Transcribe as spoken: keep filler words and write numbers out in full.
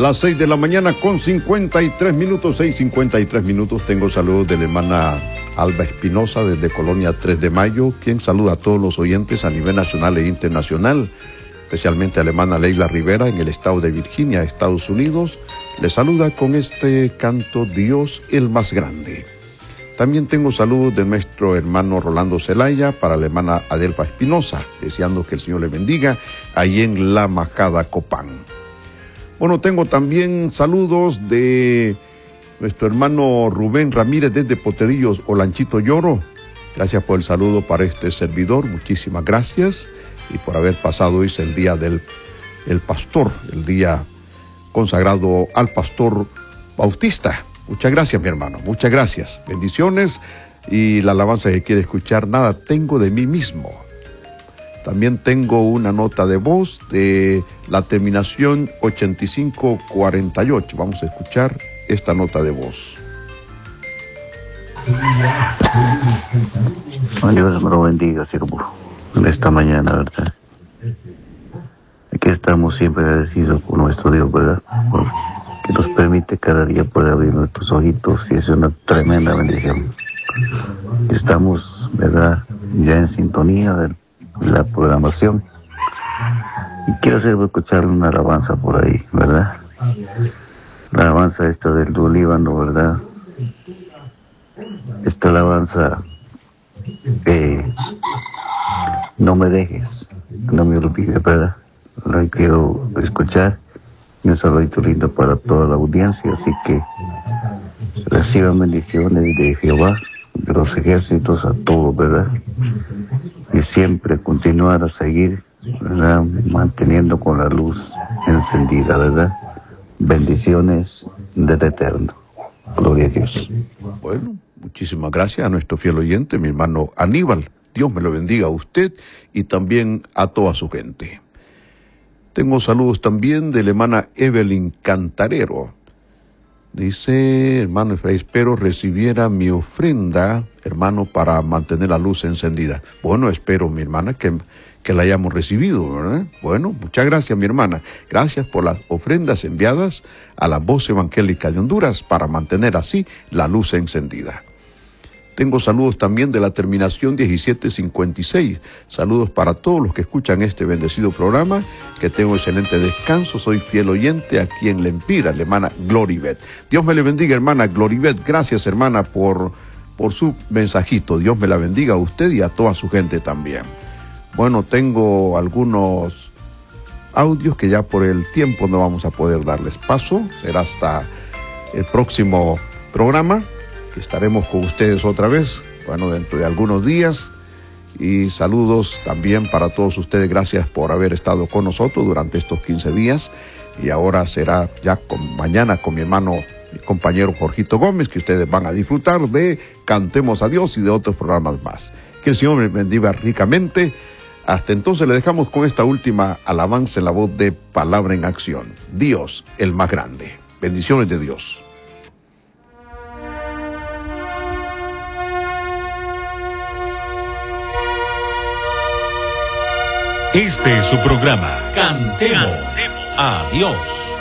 Las seis de la mañana con cincuenta y tres minutos, seis cincuenta y tres minutos. Tengo saludos de la hermana Alba Espinosa desde Colonia tres de Mayo, quien saluda a todos los oyentes a nivel nacional e internacional, especialmente a la hermana Leila Rivera en el estado de Virginia, Estados Unidos. Le saluda con este canto Dios el más grande. También tengo saludos de nuestro hermano Rolando Zelaya para la hermana Adelfa Espinosa, deseando que el Señor le bendiga ahí en La Majada, Copán. Bueno, tengo también saludos de nuestro hermano Rubén Ramírez desde Poterillos, Olanchito Lloro. Gracias por el saludo para este servidor, muchísimas gracias. Y por haber pasado hoy el día del el pastor, el día consagrado al pastor Bautista. Muchas gracias, mi hermano, muchas gracias. Bendiciones y la alabanza que quiere escuchar, nada tengo de mí mismo. También tengo una nota de voz de la terminación ochenta y cinco cuarenta y ocho. Vamos a escuchar esta nota de voz. Dios me lo bendiga, siervo, en esta mañana, ¿verdad? Aquí estamos siempre agradecidos por nuestro Dios, ¿verdad? Por, que nos permite cada día poder abrir nuestros ojitos y es una tremenda bendición. Estamos, ¿verdad?, ya en sintonía de la programación. Y quiero hacer escuchar una alabanza por ahí, ¿verdad? La alabanza esta del dúo Líbano, ¿verdad? Esta alabanza, eh, no me dejes, no me olvides, ¿verdad? La quiero escuchar. Y un saludito lindo para toda la audiencia, así que reciban bendiciones de Jehová, de los ejércitos, a todos, ¿verdad? Y siempre continuar a seguir, ¿verdad?, manteniendo con la luz encendida, ¿verdad? Bendiciones del Eterno. Gloria a Dios. Bueno, muchísimas gracias a nuestro fiel oyente, mi hermano Aníbal. Dios me lo bendiga a usted y también a toda su gente. Tengo saludos también de la hermana Evelyn Cantarero. Dice, hermano Efraín, espero recibiera mi ofrenda, hermano, para mantener la luz encendida. Bueno, espero, mi hermana, que, que la hayamos recibido, ¿verdad? Bueno, muchas gracias, mi hermana. Gracias por las ofrendas enviadas a la Voz Evangélica de Honduras para mantener así la luz encendida. Tengo saludos también de la terminación diecisiete cincuenta y seis. Saludos para todos los que escuchan este bendecido programa. Que tengo excelente descanso. Soy fiel oyente aquí en Lempira, la hermana Gloribet. Dios me le bendiga, hermana Gloribet. Gracias, hermana, por, por su mensajito. Dios me la bendiga a usted y a toda su gente también. Bueno, tengo algunos audios que ya por el tiempo no vamos a poder darles paso. Será hasta el próximo programa, que estaremos con ustedes otra vez, bueno, dentro de algunos días. Y saludos también para todos ustedes. Gracias por haber estado con nosotros durante estos quince días. Y ahora será ya con, mañana con mi hermano, mi compañero Jorgito Gómez, que ustedes van a disfrutar de Cantemos a Dios y de otros programas más. Que el Señor les bendiga ricamente. Hasta entonces le dejamos con esta última alabanza en la voz de Palabra en Acción. Dios, el más grande. Bendiciones de Dios. Este es su programa, Cantemos a Dios.